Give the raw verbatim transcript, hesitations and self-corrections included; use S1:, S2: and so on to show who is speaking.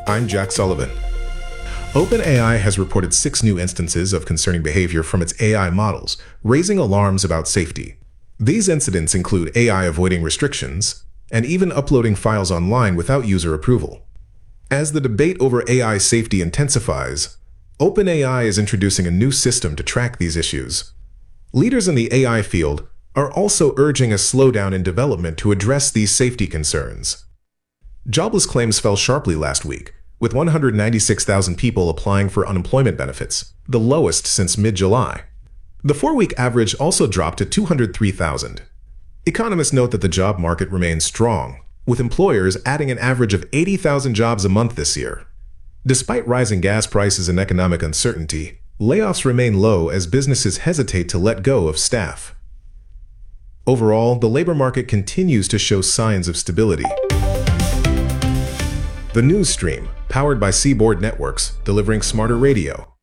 S1: I'm Jack Sullivan. OpenAI has reported six new instances of concerning behavior from its A I models, raising alarms about safety. These incidents include A I avoiding restrictions and even uploading files online without user approval. As the debate over A I safety intensifies, OpenAI is introducing a new system to track these issues. Leaders in the A I field are also urging a slowdown in development to address these safety concerns. Jobless claims fell sharply last week, with one hundred ninety-six thousand people applying for unemployment benefits, the lowest since mid-July. The four-week average also dropped to two hundred three thousand. Economists note that the job market remains strong, with employers adding an average of eighty thousand jobs a month this year. Despite rising gas prices and economic uncertainty, layoffs remain low as businesses hesitate to let go of staff. Overall, the labor market continues to show signs of stability. The news stream, powered by Seaboard Networks, delivering smarter radio.